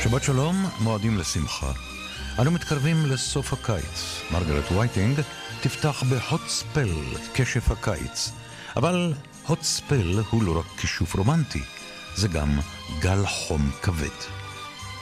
שבת שלום, מועדים לשמחה. אנו מתקרבים לסוף הקיץ. מרגרט ווייטינג תפתח בהוט ספל, כשף הקיץ. אבל הוט ספל הוא לא רק כישוף רומנטי, זה גם גל חום כבד.